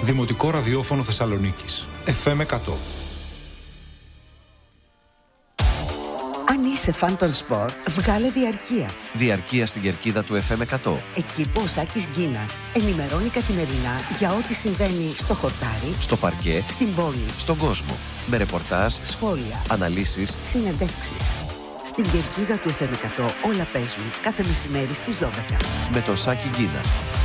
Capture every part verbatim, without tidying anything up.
Δημοτικό ραδιόφωνο Θεσσαλονίκης. εφ εμ εκατό. Αν είσαι φαν των σπορ, βγάλε διαρκείας. Διαρκεία στην κερκίδα του εφ εμ εκατό. Εκεί που ο Σάκης Γκίνας ενημερώνει καθημερινά για ό,τι συμβαίνει στο χορτάρι, Στο παρκέ, στην πόλη, στον κόσμο. Με ρεπορτάζ, σχόλια, αναλύσεις, συνεντεύξεις. Στην κερκίδα του εφ εμ εκατό όλα παίζουν κάθε μεσημέρι στις δώδεκα. με τον Σάκη Γκίνα.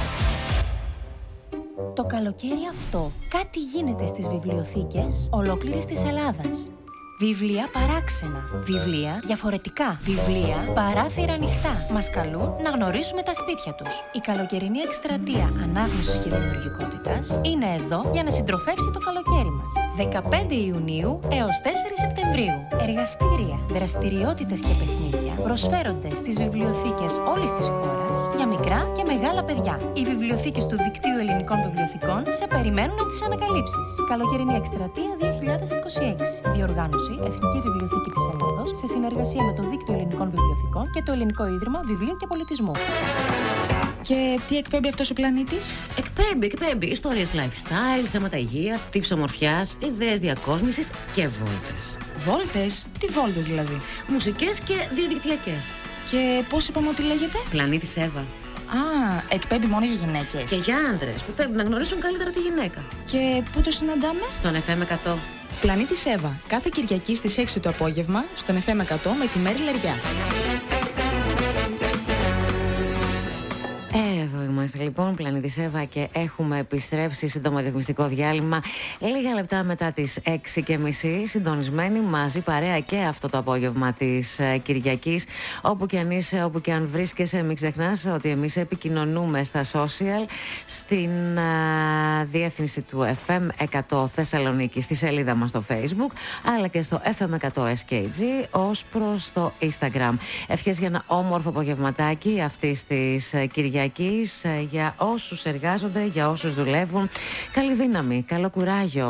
Το καλοκαίρι αυτό κάτι γίνεται στις βιβλιοθήκες ολόκληρης της Ελλάδας. Βιβλία παράξενα, βιβλία διαφορετικά, βιβλία παράθυρα ανοιχτά. Μας καλούν να γνωρίσουμε τα σπίτια τους. Η καλοκαιρινή εκστρατεία ανάγνωσης και δημιουργικότητας είναι εδώ για να συντροφεύσει το καλοκαίρι μας. δεκαπέντε Ιουνίου έως τέσσερα Σεπτεμβρίου. Εργαστήρια, δραστηριότητες και παιχνίδια προσφέρονται στις βιβλιοθήκες όλης της χώρας για μικρά και μεγάλα παιδιά. Οι βιβλιοθήκες του Δικτύου Ελληνικών Βιβλιοθηκών σε περιμένουν να τις ανακαλύψεις. Καλοκαιρινή εκστρατεία δύο χιλιάδες είκοσι έξι. Διοργάνωση Εθνική Βιβλιοθήκη της Ελλάδος σε συνεργασία με το Δίκτυο Ελληνικών Βιβλιοθηκών και το Ελληνικό Ίδρυμα Βιβλίου και Πολιτισμού. Και τι εκπέμπει αυτός ο πλανήτης? Εκπέμπει, εκπέμπει ιστορίες lifestyle, θέματα υγείας, tips ομορφιάς, ιδέες διακόσμησης και βόλτες. Βόλτες? Τι βόλτες δηλαδή? Μουσικές και διαδικτυακές. Και πώς είπαμε ότι λέγεται? Πλανήτης Εύα. Α, εκπέμπει μόνο για γυναίκες. Και για άντρες που θέλουν να γνωρίσουν καλύτερα τη γυναίκα. Και πού το συναντάμε? Στον εφ εμ εκατό. Πλανήτης Εύα, κάθε Κυριακή στις έξι το απόγευμα, στον εφ εμ εκατό με τη Μέρη Λεριά. Εδώ είμαστε λοιπόν, Πλανήτης Εύα, και έχουμε επιστρέψει σύντομο διαφημιστικό διάλειμμα. Λίγα λεπτά μετά τις έξι και μισή, συντονισμένοι μαζί παρέα και αυτό το απόγευμα της ε, Κυριακής. Όπου και αν είσαι, όπου και αν βρίσκεσαι, μην ξεχνάς ότι εμείς επικοινωνούμε στα social, στην ε, διεύθυνση του εφ εμ εκατό Θεσσαλονίκη, στη σελίδα μας στο Facebook, αλλά και στο εφ εμ εκατό ες κέι τζι ως προς το Instagram. Ευχές για ένα όμορφο απογευματάκι αυτής της ε, Κυριακής, ε, για όσους εργάζονται, για όσους δουλεύουν. Καλή δύναμη, καλό κουράγιο,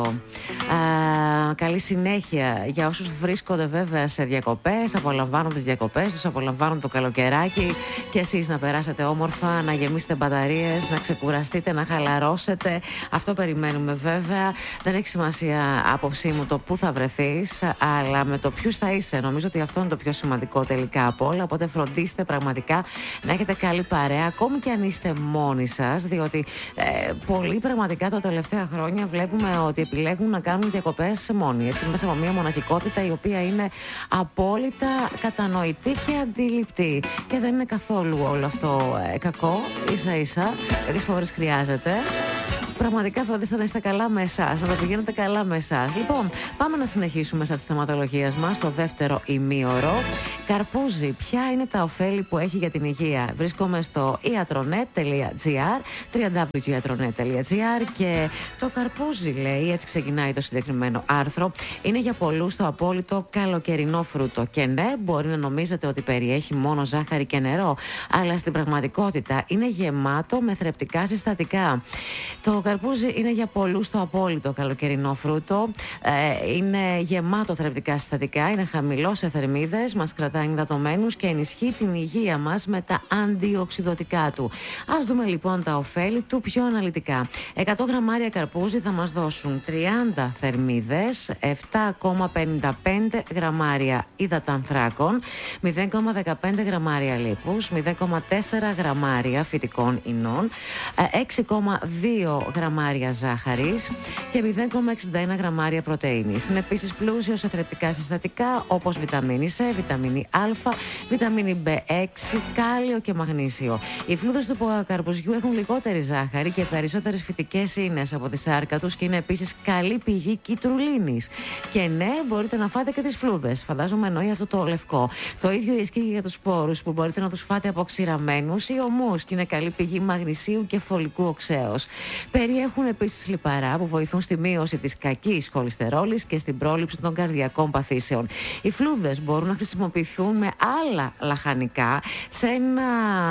α, καλή συνέχεια για όσους βρίσκονται βέβαια σε διακοπές, απολαμβάνουν τις διακοπές τους, απολαμβάνουν το καλοκαιράκι, και εσείς να περάσετε όμορφα, να γεμίσετε μπαταρίες, να ξεκουραστείτε, να χαλαρώσετε. Αυτό περιμένουμε βέβαια. Δεν έχει σημασία άποψή μου το πού θα βρεθείς, αλλά με το ποιους θα είσαι. Νομίζω ότι αυτό είναι το πιο σημαντικό τελικά από όλα. Οπότε φροντίστε πραγματικά να έχετε καλή παρέα, ακόμη και αν είστε μόνοι σας, διότι ε, πολλοί πραγματικά τα τελευταία χρόνια βλέπουμε ότι επιλέγουν να κάνουν διακοπές μόνοι, έτσι, μέσα από μια μοναχικότητα η οποία είναι απόλυτα κατανοητή και αντιληπτή. Και δεν είναι καθόλου όλο αυτό ε, κακό, ίσα ίσα, κάποιες φορές χρειάζεται. Πραγματικά φροντίστε να είστε καλά με εσάς, να τα πηγαίνετε καλά με εσάς. Λοιπόν, πάμε να συνεχίσουμε σαν της θεματολογίας μας το δεύτερο ημίωρο. Καρπούζι, ποια είναι τα ωφέλη που έχει για την υγεία? Βρίσκομαι στο ιατροnet τελεία τζι άρ, double-u double-u double-u τελεία ιατροnet τελεία τζι άρ, και το καρπούζι, λέει, έτσι ξεκινάει το συγκεκριμένο άρθρο, είναι για πολλούς το απόλυτο καλοκαιρινό φρούτο. Και ναι, μπορεί να νομίζετε ότι περιέχει μόνο ζάχαρη και νερό, αλλά στην πραγματικότητα είναι γεμάτο με θρεπτικά συστατικά. Το καρπούζι είναι για πολλούς το απόλυτο καλοκαιρινό φρούτο. Ε, είναι γεμάτο θρεπτικά συστατικά, είναι χαμηλό σε θερμίδες, μας κρατάει υδατωμένους και ενισχύει την υγεία μας με τα αντιοξυδωτικά του. Ας δούμε λοιπόν τα ωφέλη του πιο αναλυτικά. εκατό γραμμάρια καρπούζι θα μας δώσουν τριάντα θερμίδες, επτά κόμμα πενήντα πέντε γραμμάρια υδατανθράκων, μηδέν κόμμα δεκαπέντε γραμμάρια λίπους, μηδέν κόμμα τέσσερα γραμμάρια φυτικών ινών, έξι κόμμα δύο γραμμάρια ζάχαρης και μηδέν κόμμα εξήντα ένα γραμμάρια πρωτεΐνης. Είναι επίσης πλούσιο σε θρεπτικά συστατικά όπως βιταμίνη C, βιταμίνη Α, βιταμίνη μπι έξι, κάλιο και μαγνήσιο. Οι φλούδες του καρπουζιού έχουν λιγότερη ζάχαρη και περισσότερες φυτικές ίνες από τη σάρκα τους και είναι επίσης καλή πηγή κιτρουλίνης. Και ναι, μπορείτε να φάτε και τις φλούδες. Φαντάζομαι εννοεί αυτό το λευκό. Το ίδιο ισχύει και για τους σπόρους που μπορείτε να τους φάτε αποξηραμένους ή ομούς και είναι καλή πηγή μαγνησίου και φωλικού οξέως. Περιέχουν επίσης λιπαρά που βοηθούν στη μείωση της κακής χολυστερόλης και στην πρόληψη των καρδιακών παθήσεων. Οι φλούδες μπορούν να χρησιμοποιηθούν με άλλα λαχανικά σε ένα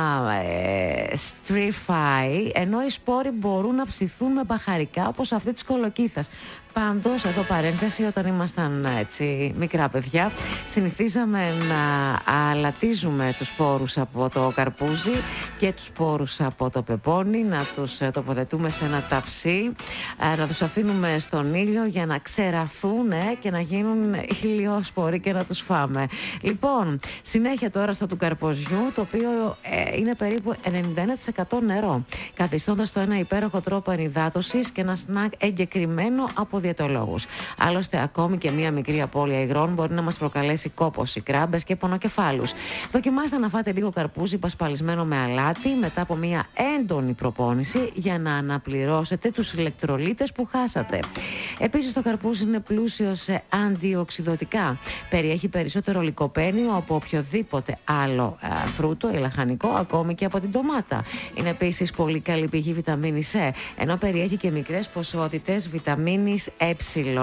ε, stir fry, ενώ οι σπόροι μπορούν να ψηθούν με μπαχαρικά όπως αυτή της κολοκύθας. Πάντως, εδώ παρένθεση, όταν ήμασταν έτσι μικρά παιδιά, συνηθίζαμε να αλατίζουμε τους σπόρους από το καρπούζι και τους σπόρους από το πεπόνι, να τους τοποθετούμε σε ένα ταψί, να τους αφήνουμε στον ήλιο για να ξεραφούν και να γίνουν ηλιόσποροι και να τους φάμε. Λοιπόν, συνέχεια τώρα στα του καρποζιού, το οποίο ε, είναι περίπου ενενήντα ένα τοις εκατό νερό, καθιστώντας το ένα υπέροχο τρόπο ενυδάτωσης και ένα σνακ εγκεκριμένο από διαιτολόγους. Άλλωστε, ακόμη και μία μικρή απώλεια υγρών μπορεί να μας προκαλέσει κόπωση, κράμπες και πονοκεφάλους. Δοκιμάστε να φάτε λίγο καρπούζι πασπαλισμένο με αλάτι μετά από μία έντονη προπόνηση για να αναπληρώσετε τους ηλεκτρολίτες που χάσατε. Επίσης, το καρπούζι είναι πλούσιο σε αντιοξυδωτικά. Περιέχει περισσότερο λικοπένιο από οποιοδήποτε άλλο α, φρούτο ή λαχανικό, ακόμη και από την ντομάτα. Είναι επίσης πολύ καλή πηγή βιταμίνης C, ενώ περιέχει και μικρές ποσότητες βιταμίνης Ε.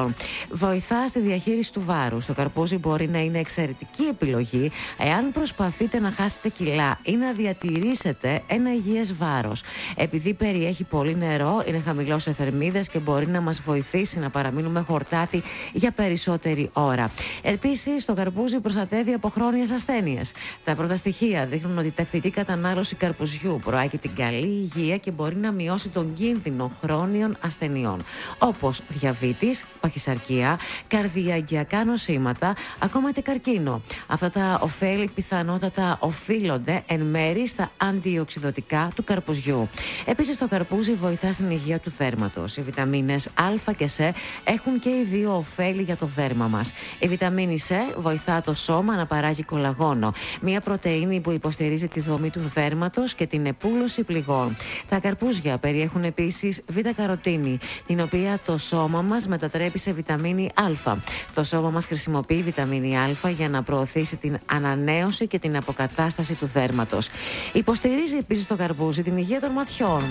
Βοηθά στη διαχείριση του βάρους. Το καρπούζι μπορεί να είναι εξαιρετική επιλογή εάν προσπαθείτε να χάσετε κιλά ή να διατηρήσετε ένα υγιές βάρος. Επειδή περιέχει πολύ νερό, είναι χαμηλό σε θερμίδες και μπορεί να μας βοηθήσει να παραμείνουμε χορτάτοι για περισσότερη ώρα. Επίσης, το καρπούζι προστατεύει από χρόνιες ασθένειες. Τα πρώτα στοιχεία δείχνουν ότι η τακτική κατανάλωση καρπουζιού προάγει την καλή υγεία και μπορεί να μειώσει τον κίνδυνο χρόνιων ασθενειών, όπως διαβήτης, παχυσαρκία, καρδιαγγειακά νοσήματα, ακόμα και καρκίνο. Αυτά τα ωφέλη πιθανότατα οφείλονται εν μέρει στα αντιοξυδωτικά του καρπουζιού. Επίσης, το καρπούζι βοηθά στην υγεία του δέρματος. Οι βιταμίνες Α και Σ έχουν και οι δύο ωφέλη για το δέρμα μας. Η βιταμίνη Σ βοηθά το σώμα να παράγει κολαγόνο, μια πρωτεΐνη που υποστηρίζει τη δομή του δέρματος και την επούλωση πληγών. Τα καρπούζια περιέχουν επίσης β-καροτίνη, την οποία το σώμα μας μετατρέπει σε βιταμίνη Α. Το σώμα μας χρησιμοποιεί βιταμίνη Α για να προωθήσει την ανανέωση και την αποκατάσταση του δέρματος. Υποστηρίζει επίσης το καρπούζι την υγεία των ματιών.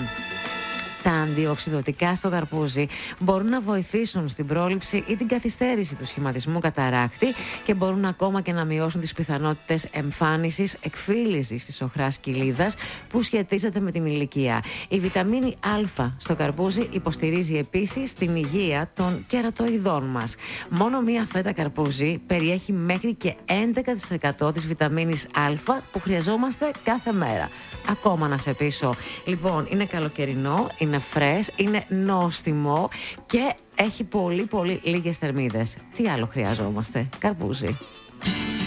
Τα αντιοξυδωτικά στο καρπούζι μπορούν να βοηθήσουν στην πρόληψη ή την καθυστέρηση του σχηματισμού καταράκτη και μπορούν ακόμα και να μειώσουν τις πιθανότητες εμφάνισης εκφύλισης της οχράς κοιλίδας που σχετίζεται με την ηλικία. Η βιταμίνη Α στο καρπούζι υποστηρίζει επίσης την υγεία των κερατοειδών μας. Μόνο μία φέτα καρπούζι περιέχει μέχρι και έντεκα τοις εκατό της βιταμίνης Α που χρειαζόμαστε κάθε μέρα. Ακόμα να σε πείσω. Λοιπόν, είναι καλοκαιρινό, είναι φρες, είναι νόστιμο και έχει πολύ πολύ λίγες θερμίδες. Τι άλλο χρειαζόμαστε? Καρπούζι.